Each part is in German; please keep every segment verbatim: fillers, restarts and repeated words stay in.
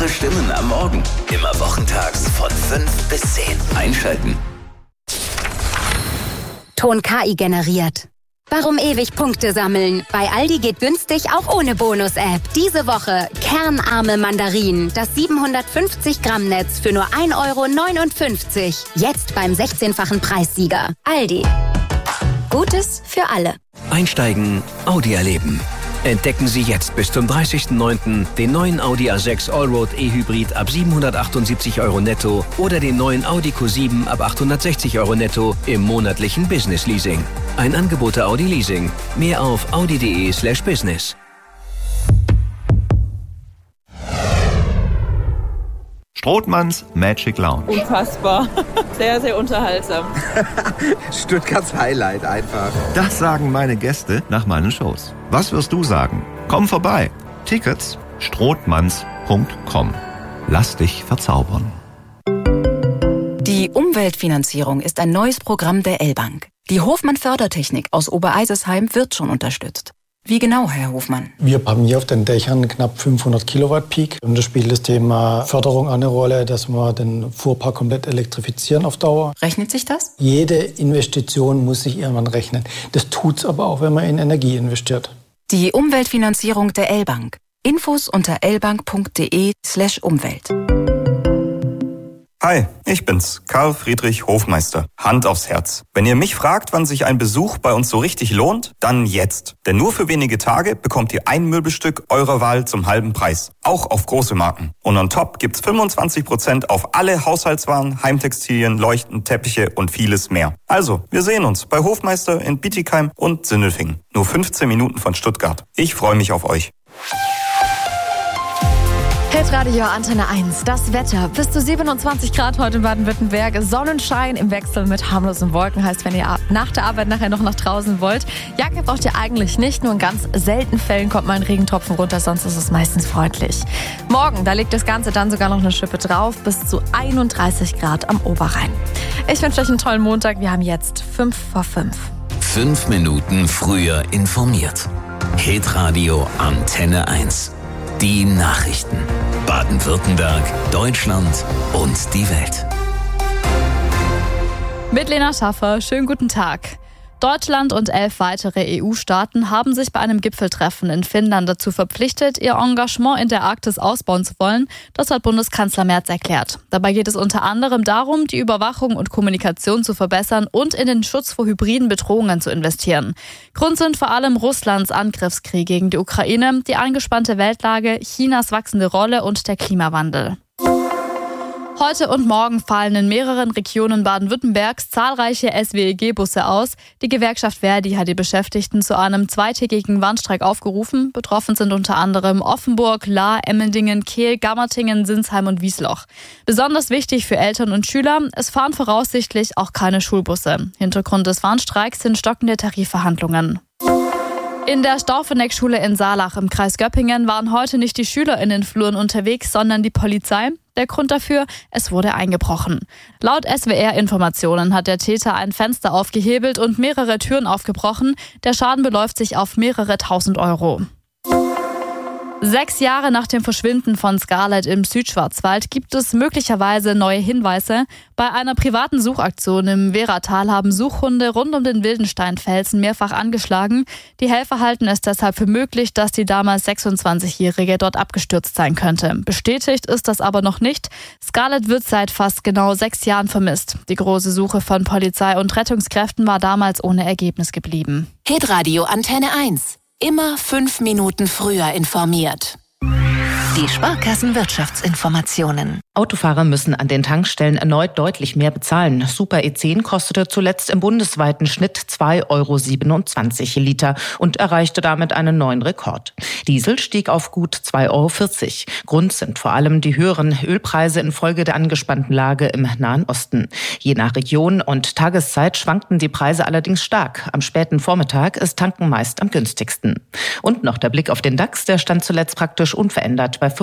Wahre Stimmen am Morgen. Immer wochentags von fünf bis zehn. Einschalten. Ton K I generiert. Warum ewig Punkte sammeln? Bei Aldi geht günstig auch ohne Bonus-App. Diese Woche kernarme Mandarinen. Das siebenhundertfünfzig Gramm Netz für nur ein Euro neunundfünfzig. Jetzt beim sechzehnfachen Preissieger. Aldi. Gutes für alle. Einsteigen, Audi erleben. Entdecken Sie jetzt bis zum dreißigsten neunten den neuen Audi A sechs Allroad E-Hybrid ab siebenhundertachtundsiebzig Euro netto oder den neuen Audi Q sieben ab achthundertsechzig Euro netto im monatlichen Business Leasing. Ein Angebot der Audi Leasing. Mehr auf audi.de slash business. Strothmanns Magic Lounge. Unfassbar. Sehr, sehr unterhaltsam. Stuttgarts Highlight einfach. Das sagen meine Gäste nach meinen Shows. Was wirst du sagen? Komm vorbei. Tickets strothmanns punkt com. Lass dich verzaubern. Die Umweltfinanzierung ist ein neues Programm der L-Bank. Die Hofmann-Fördertechnik aus Obereisesheim wird schon unterstützt. Wie genau, Herr Hofmann? Wir haben hier auf den Dächern knapp fünfhundert Kilowatt Peak. Und da spielt das Thema Förderung eine Rolle, dass wir den Fuhrpark komplett elektrifizieren auf Dauer. Rechnet sich das? Jede Investition muss sich irgendwann rechnen. Das tut's aber auch, wenn man in Energie investiert. Die Umweltfinanzierung der L-Bank. Infos unter lbank.de slash Umwelt. Hi, ich bin's, Karl Friedrich Hofmeister. Hand aufs Herz. Wenn ihr mich fragt, wann sich ein Besuch bei uns so richtig lohnt, dann jetzt. Denn nur für wenige Tage bekommt ihr ein Möbelstück eurer Wahl zum halben Preis. Auch auf große Marken. Und on top gibt's fünfundzwanzig Prozent auf alle Haushaltswaren, Heimtextilien, Leuchten, Teppiche und vieles mehr. Also, wir sehen uns bei Hofmeister in Bietigheim und Sindelfingen. Nur fünfzehn Minuten von Stuttgart. Ich freue mich auf euch. Hitradio Antenne eins. Das Wetter. Bis zu siebenundzwanzig Grad heute in Baden-Württemberg. Sonnenschein im Wechsel mit harmlosen Wolken. Heißt, wenn ihr nach der Arbeit nachher noch nach draußen wollt. Jacke braucht ihr eigentlich nicht. Nur in ganz seltenen Fällen kommt mal ein Regentropfen runter. Sonst ist es meistens freundlich. Morgen, da legt das Ganze dann sogar noch eine Schippe drauf. Bis zu einunddreißig Grad am Oberrhein. Ich wünsche euch einen tollen Montag. Wir haben jetzt fünf vor fünf. Fünf Minuten früher informiert. Hitradio Antenne eins. Die Nachrichten. Baden-Württemberg, Deutschland und die Welt. Mit Lena Schaffer, schönen guten Tag. Deutschland und elf weitere E U-Staaten haben sich bei einem Gipfeltreffen in Finnland dazu verpflichtet, ihr Engagement in der Arktis ausbauen zu wollen. Das hat Bundeskanzler Merz erklärt. Dabei geht es unter anderem darum, die Überwachung und Kommunikation zu verbessern und in den Schutz vor hybriden Bedrohungen zu investieren. Grund sind vor allem Russlands Angriffskrieg gegen die Ukraine, die angespannte Weltlage, Chinas wachsende Rolle und der Klimawandel. Heute und morgen fallen in mehreren Regionen Baden-Württembergs zahlreiche S W E G-Busse aus. Die Gewerkschaft Verdi hat die Beschäftigten zu einem zweitägigen Warnstreik aufgerufen. Betroffen sind unter anderem Offenburg, Lahr, Emmendingen, Kehl, Gammertingen, Sinsheim und Wiesloch. Besonders wichtig für Eltern und Schüler, es fahren voraussichtlich auch keine Schulbusse. Hintergrund des Warnstreiks sind stockende Tarifverhandlungen. In der Staufeneck-Schule in Saalach im Kreis Göppingen waren heute nicht die Schüler in den Fluren unterwegs, sondern die Polizei. Der Grund dafür, es wurde eingebrochen. Laut S W R-Informationen hat der Täter ein Fenster aufgehebelt und mehrere Türen aufgebrochen. Der Schaden beläuft sich auf mehrere tausend Euro. Sechs Jahre nach dem Verschwinden von Scarlett im Südschwarzwald gibt es möglicherweise neue Hinweise. Bei einer privaten Suchaktion im Wehratal haben Suchhunde rund um den Wildensteinfelsen mehrfach angeschlagen. Die Helfer halten es deshalb für möglich, dass die damals sechsundzwanzigjährige dort abgestürzt sein könnte. Bestätigt ist das aber noch nicht. Scarlett wird seit fast genau sechs Jahren vermisst. Die große Suche von Polizei und Rettungskräften war damals ohne Ergebnis geblieben. Hitradio Antenne eins. Immer fünf Minuten früher informiert. Die Sparkassen-Wirtschaftsinformationen. Autofahrer müssen an den Tankstellen erneut deutlich mehr bezahlen. Super E zehn kostete zuletzt im bundesweiten Schnitt zwei Euro siebenundzwanzig Liter und erreichte damit einen neuen Rekord. Diesel stieg auf gut zwei Euro vierzig. Grund sind vor allem die höheren Ölpreise infolge der angespannten Lage im Nahen Osten. Je nach Region und Tageszeit schwankten die Preise allerdings stark. Am späten Vormittag ist Tanken meist am günstigsten. Und noch der Blick auf den DAX, der stand zuletzt praktisch unverändert bei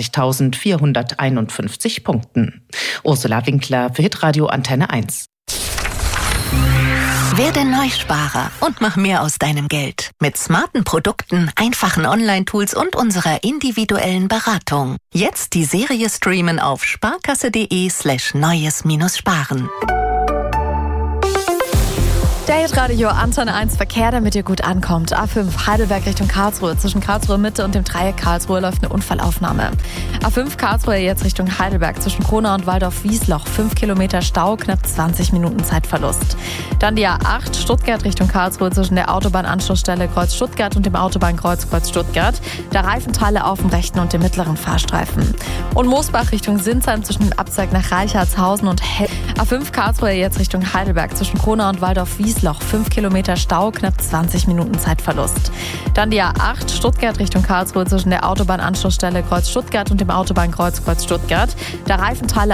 fünfundzwanzigtausendvierhunderteinundfünfzig Punkten. Ursula Winkler für Hitradio Antenne eins. Werde Neusparer und mach mehr aus deinem Geld. Mit smarten Produkten, einfachen Online-Tools und unserer individuellen Beratung. Jetzt die Serie streamen auf sparkasse.de slash neues-sparen. Der Hitradio Antenne eins Verkehr, damit ihr gut ankommt. A fünf Heidelberg Richtung Karlsruhe. Zwischen Karlsruhe Mitte und dem Dreieck Karlsruhe läuft eine Unfallaufnahme. A fünf Karlsruhe jetzt Richtung Heidelberg. Zwischen Kronau und Waldorf-Wiesloch. fünf Kilometer Stau, knapp zwanzig Minuten Zeitverlust. Dann die A acht Stuttgart Richtung Karlsruhe zwischen der Autobahnanschlussstelle Kreuz Stuttgart und dem Autobahnkreuz Kreuz Stuttgart. Da Reifenteile auf dem rechten und dem mittleren Fahrstreifen. Und Moosbach Richtung Sinsheim zwischen dem Abzweig nach Reichartshausen und Hell. A fünf Karlsruhe jetzt Richtung Heidelberg. Zwischen Kronau und Waldorf-Wiesloch. fünf Kilometer Stau, knapp zwanzig Minuten Zeitverlust. Dann die A acht Stuttgart Richtung Karlsruhe zwischen der Autobahnanschlussstelle Kreuz Stuttgart und dem Autobahnkreuz Kreuz Stuttgart. Da Reifenteile